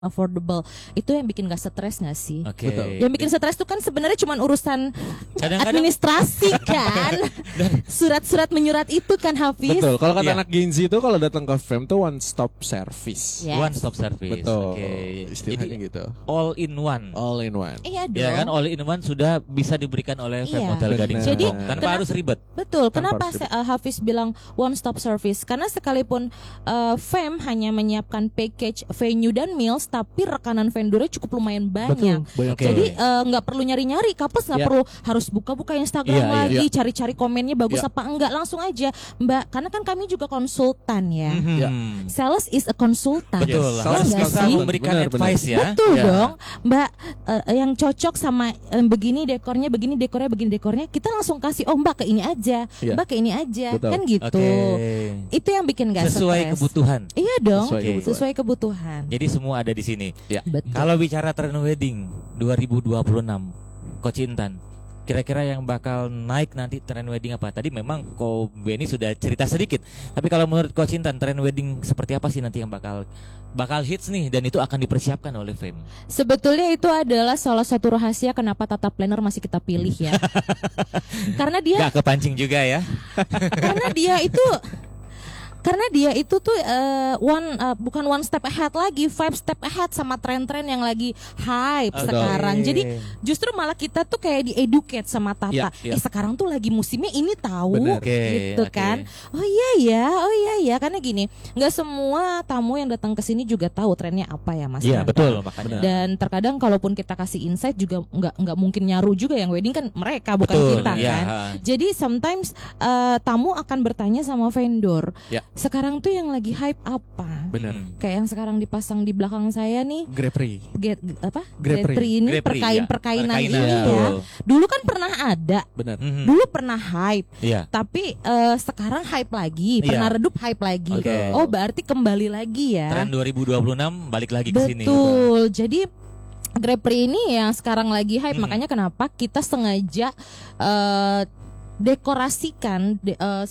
affordable. Itu yang bikin gak stres gak sih? Oke. Yang bikin stres itu kan sebenarnya cuma urusan Kadang-kadang- administrasi kan. Surat-surat menyurat itu kan, Hafiz. Betul. Kalau kata Iya. anak Gen Z itu kalau datang ke Fame tuh one stop service. Yes. One stop service. Betul. Oke. Istilahnya Jadi gitu. all in one. All in one. Iya dong. Ya kan, all in one sudah bisa diberikan oleh Fame Iya. Hotel Gading Benar. Jadi, Serpong tanpa kenapa- harus ribet. Betul. Tanpa Kenapa harus ribet. Hafiz bilang one stop service? Karena sekalipun Fame hanya menyiapkan package venue dan meals, tapi rekanan vendornya cukup lumayan banyak. Betul. Banyak Oke. Jadi banget. nggak perlu nyari-nyari, Couples nggak Ya. perlu harus buka-buka Instagram Iya, iya. lagi, cari-cari komennya bagus Ya. apa enggak, langsung aja Mbak. Karena kan kami juga konsultan ya. Ya. Sales is a consultant. Betul. Yes. Harus Iya bisa sih? memberikan Benar, advice ya. Betul Ya. dong, Mbak. Yang cocok sama begini dekornya, begini dekornya, kita langsung kasih, oh Mbak ke ini aja, Iya. Mbak ke ini aja, Betul. kan gitu. Oke. Itu yang bikin gak Sesuai stres. kebutuhan. Iya dong, Sesuai kebutuhan. sesuai kebutuhan. Jadi semua ada di sini. Ya. Betul. Kalau bicara trend wedding 2026, Coach Intan, kira-kira yang bakal naik nanti trend wedding apa? Tadi memang Ko Benny sudah cerita sedikit. Tapi kalau menurut Coach Intan, trend wedding seperti apa sih nanti yang bakal hits nih dan itu akan dipersiapkan oleh Fame? Sebetulnya itu adalah salah satu rahasia kenapa Tata Planner masih kita pilih ya. Karena dia Gak kepancing juga ya. karena dia itu tuh bukan one step ahead lagi, 5 step ahead sama tren-tren yang lagi hype Oke. sekarang. Jadi justru malah kita tuh kayak di-educate sama Tata. Ya, ya. Sekarang tuh lagi musimnya ini tahu, Bener. Oke, gitu oke. kan. Oh iya ya, karena gini, nggak semua tamu yang datang ke sini juga tahu trennya apa ya, Mas. Iya, Rangga. betul makanya. Dan terkadang kalaupun kita kasih insight juga nggak mungkin nyaru juga, yang wedding kan mereka bukan Betul, kita iya. kan. Jadi sometimes tamu akan bertanya sama vendor, Ya. sekarang tuh yang lagi hype apa? Benar. Kayak yang sekarang dipasang di belakang saya nih, Grepri. Grepri ini Grepri, perkainan ya. ini Perkainan, ya. betul. Dulu kan pernah ada, Benar. Mhm. dulu pernah hype, Iya. tapi sekarang hype lagi, Iya. pernah redup hype lagi. Oke. Oh berarti kembali lagi ya. Tren 2026 balik lagi ke sini. Betul. Jadi Grepri ini yang sekarang lagi hype, Hmm. makanya kenapa kita sengaja dekorasikan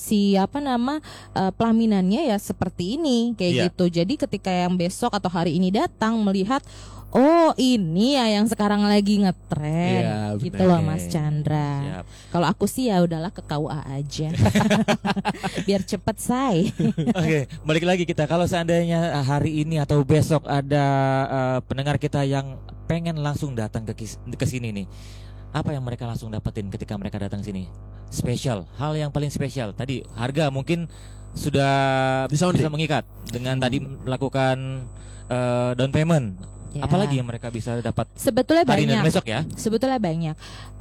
pelaminannya ya seperti ini kayak Iya. gitu. Jadi ketika yang besok atau hari ini datang melihat, oh ini ya yang sekarang lagi ngetren, Iya, gitu benar. loh Mas Chandra. Siap. Kalau aku sih ya udahlah ke KUA aja, biar cepet say. Oke, balik lagi kita. Kalau seandainya hari ini atau besok ada pendengar kita yang pengen langsung datang ke sini nih, apa yang mereka langsung dapetin ketika mereka datang sini? Spesial, hal yang paling spesial. Tadi harga mungkin sudah Disounding. bisa mengikat dengan tadi melakukan down payment. Ya. Apalagi yang mereka bisa dapat Sebetulnya hari ini dan banyak. besok ya? Sebetulnya banyak.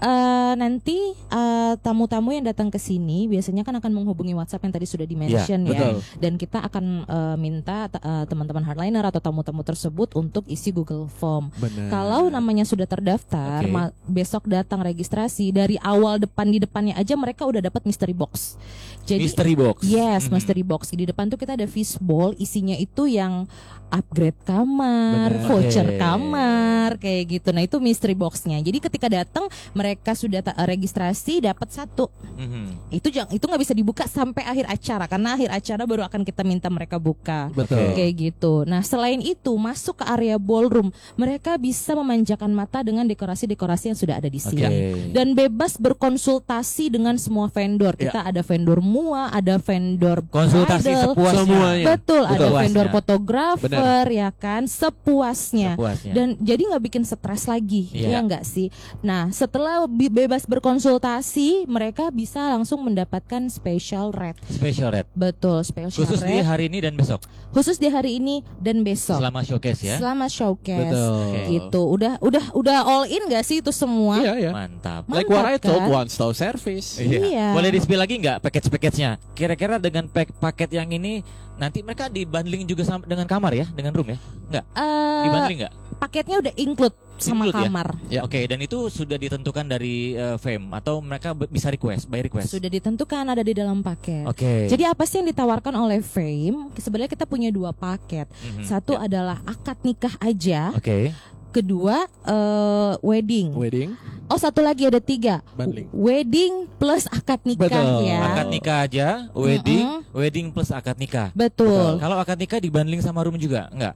Nanti tamu-tamu yang datang ke sini biasanya kan akan menghubungi WhatsApp yang tadi sudah di-mention ya. betul. Dan kita akan minta teman-teman hardliner atau tamu-tamu tersebut untuk isi Google Form. Benar. Kalau namanya sudah terdaftar, Oke. besok datang registrasi, dari awal di depannya aja mereka udah dapat mystery box. Jadi Mystery box. yes, Mhm. mystery box. Di depan tuh kita ada fishbowl, isinya itu yang upgrade kamar, Benar. voucher Oke. kamar, kayak gitu. Nah itu mystery boxnya. Jadi ketika datang mereka sudah registrasi dapat satu. Mhm. Itu nggak bisa dibuka sampai akhir acara, karena akhir acara baru akan kita minta mereka buka. Betul. Kayak gitu. Nah selain itu masuk ke area ballroom, mereka bisa memanjakan mata dengan dekorasi-dekorasi yang sudah ada di sini. Oke. Dan bebas berkonsultasi dengan semua vendor. Kita ada vendor mua, ada vendor Konsultasi bridal. sepuasnya. Semuanya. Betul, ada Sepuasnya. vendor fotografer ya kan, sepuasnya. Sepuasnya. Dan jadi nggak bikin stres lagi, Iya. ya nggak sih. Nah setelah bebas berkonsultasi, mereka bisa langsung mendapatkan special rate. Special rate. Betul, special Khusus di rate hari ini dan besok. khusus di hari ini dan besok. Selama showcase ya. Selama showcase. Betul. Gitu. Udah all in gak sih itu semua? Iya, iya. Mantap. Like what I Mantap, told, kan? one stop service. Iya. Boleh di-spill lagi nggak package-nya? Kira-kira dengan paket yang ini nanti mereka dibundling juga sama dengan kamar ya, dengan room ya? Nggak? Eh, Dibundling nggak? paketnya udah include sama Include ya? kamar. Ya. Oke, dan itu sudah ditentukan dari Fame atau mereka bisa request, by request? Sudah ditentukan ada di dalam paket. Oke. Jadi apa sih yang ditawarkan oleh Fame? Sebenarnya kita punya 2 paket. Mhm. Satu adalah akad nikah aja, Oke. kedua wedding. Wedding. Oh, satu lagi ada 3. Bundling. Wedding plus akad nikah Betul. ya. Akad nikah aja, wedding plus akad nikah. Betul. Kalau akad nikah dibundling sama room juga? Enggak.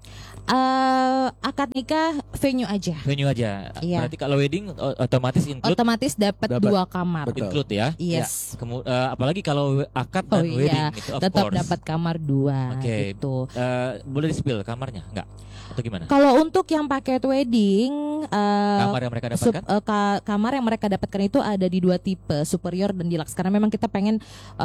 Akad nikah venue aja. Venue aja. Iya. Berarti kalau wedding otomatis include Otomatis dapat 2 kamar. Betul. include ya. Yes. Apalagi kalau akad Oh dan wedding iya, itu of tetap course. dapat kamar 2 Oke. gitu. Boleh di-spill kamarnya? Enggak. Atau gimana? Kalau untuk yang paket wedding, Kamar yang mereka dapatkan? kamar yang mereka dapatkan itu ada di 2 tipe, superior dan deluxe. Karena memang kita pengen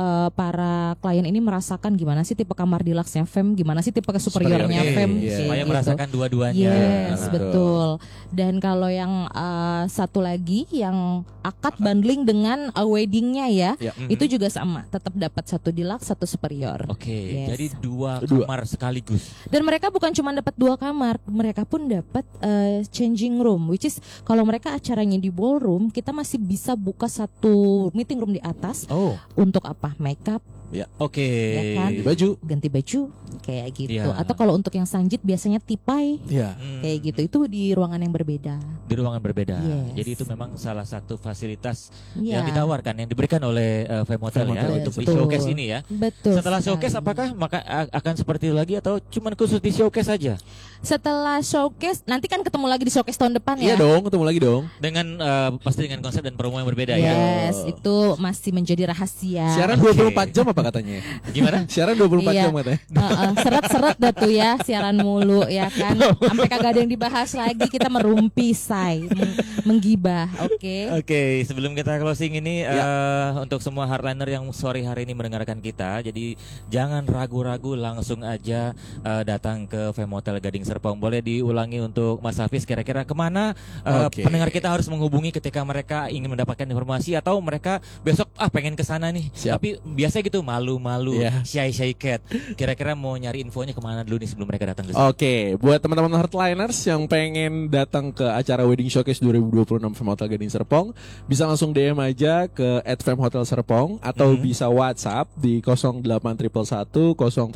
para klien ini merasakan gimana sih tipe kamar deluxe-nya Fem, gimana sih tipe superiornya Oke, Fem, iya. kayak Supaya gitu. merasakan dua-duanya. Yes, Nah, betul. Dan kalau yang satu lagi yang akad bundling dengan weddingnya ya, Ya. itu juga sama, tetap dapat 1 deluxe, 1 superior. Oke, Yes. jadi dua Dua. kamar sekaligus. Dan mereka bukan cuma dapat 2 kamar, mereka pun dapat changing room, which is kalau mereka acaranya di ballroom, kita masih bisa buka 1 meeting room di atas Oh, untuk apa? Makeup, oke. Ya kan? Di baju. ganti baju, kayak gitu. Iya. Atau kalau untuk yang sanjit biasanya tipai, Iya. kayak gitu. Itu di ruangan yang berbeda. Di ruangan berbeda. Yes. Jadi itu memang salah satu fasilitas Iya. yang ditawarkan, yang diberikan oleh Fem Hotel Fem ya Hotel. untuk di Betul. showcase ini ya. Betul. Setelah showcase sekali. apakah akan seperti itu lagi atau cuman khusus di showcase saja? Setelah showcase, nanti kan ketemu lagi di showcase tahun depan Iya ya. dong, ketemu lagi dong. Dengan pasti dengan konsep dan promo yang berbeda ya. Yes, itu masih menjadi rahasia. Siaran Oke. 24 jam apa katanya? Gimana? Siaran 24 Iya. jam katanya. Seret-seret dah tuh ya, siaran mulu ya kan. Sampai kagak ada yang dibahas lagi, kita merumpi say, menggibah. Oke. Oke, sebelum kita closing ini Ya. untuk semua hardliner yang sore hari ini mendengarkan kita, jadi jangan ragu-ragu, langsung aja datang ke Fem Hotel Gading Serpong. Boleh diulangi untuk Mas Hafiz, kira-kira kemana Oke. pendengar kita harus menghubungi ketika mereka ingin mendapatkan informasi atau mereka besok pengen kesana nih, Siap. tapi biasa gitu malu-malu, Iya. shy cat. Kira-kira mau nyari infonya kemana dulu nih sebelum mereka datang ke sini? Oke, buat teman-teman hardliners yang pengen datang ke acara Wedding Showcase 2026 Fem Hotel Gading Serpong, bisa langsung DM aja ke @femhotelserpong atau bisa WhatsApp di 0811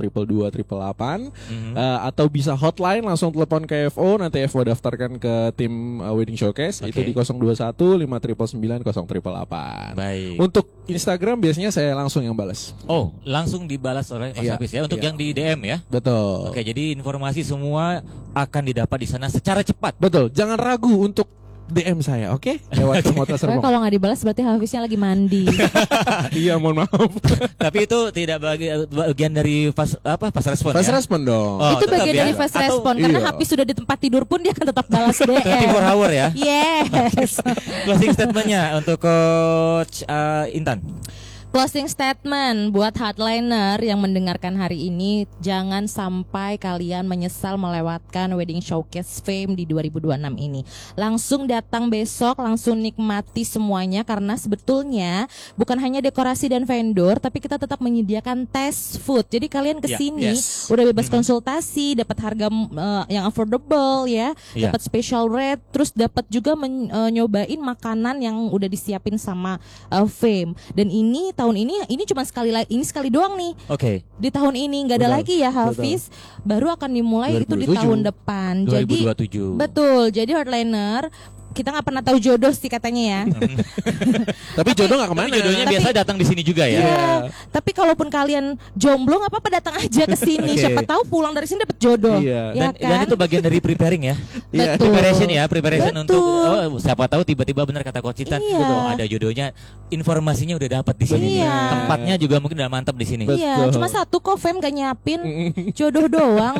0222 atau bisa hotline langsung telepon ke FO, nanti FO daftarkan ke tim Wedding Showcase. Oke. Itu di 021 5999 0888. Baik. Untuk Instagram biasanya saya langsung yang balas. Oh, langsung dibalas oleh Mas Iya, Hafiz ya untuk iya. yang di DM ya. Betul. Oke, jadi informasi semua akan didapat di sana secara cepat. Betul, jangan ragu untuk DM saya, oke? Lewat Fem Hotel Pokoknya Serpong. kalau nggak dibalas berarti Hafiznya lagi mandi. Iya, mohon maaf. Tapi itu tidak bagian dari fast respon Fast ya. respon dong. Oh, Itu tetap bagian ya? dari fast Atau- respon karena iya. Hafiz sudah di tempat tidur pun dia akan tetap balas DM. 24 hour ya. Yes. Closing statementnya untuk Coach Intan. Closing statement buat hardliner yang mendengarkan hari ini, jangan sampai kalian menyesal melewatkan Wedding Showcase Fame di 2026 ini. Langsung datang besok, langsung nikmati semuanya karena sebetulnya bukan hanya dekorasi dan vendor, tapi kita tetap menyediakan test food. Jadi kalian kesini yes. udah bebas konsultasi, dapat harga yang affordable ya, Iya. dapat special rate, terus dapat juga nyobain makanan yang udah disiapin sama Fame. Dan ini tahun ini cuma sekali doang nih. Oke. Di tahun ini nggak ada Betul, lagi ya Hafiz. Baru akan dimulai itu di 2027. tahun depan. Jadi 2027. betul. Jadi hardliner kita nggak pernah tahu jodoh sih katanya ya. Tapi jodoh gak kemana? Tapi jodohnya biasa datang di sini juga ya. Iya. Tapi kalaupun kalian jomblo nggak apa-apa datang aja ke sini. Oke. Siapa tahu pulang dari sini dapat jodoh. Iya. Ya Dan kan? itu bagian dari preparing ya. Iya. Betul. Preparation Betul. untuk siapa tahu tiba-tiba benar kata Coach Intan, Iya. ada jodohnya, informasinya udah dapat di sini. Iya. Tempatnya juga mungkin udah mantap di sini. Betul. Iya, cuma satu kok Fem gak nyiapin jodoh doang.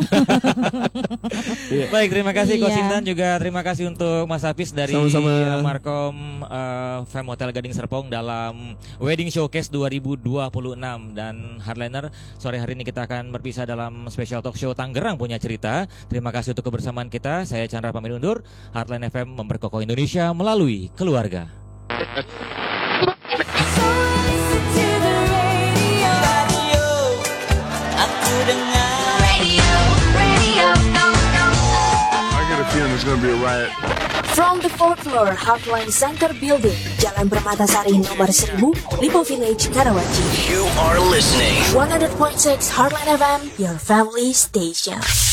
Baik, terima kasih Coach Iya. Intan, juga terima kasih untuk Mas Hafiz dari Sama-sama. Markom Fem Hotel Gading Serpong dalam Wedding Showcase 2026. Dan hardliner, sore hari ini kita akan berpisah dalam special talk show Tangerang Punya Cerita. Terima kasih untuk kebersamaan kita. Saya Chandra pamit undur. Hardline FM memperkokoh Indonesia melalui keluarga. I get a feeling it's gonna be a riot. From the 4th floor Heartline Center Building, Jalan Permatasari nomor 1000, Lipo Village, Karawaci. You are listening 100.6 Heartline FM, your family station.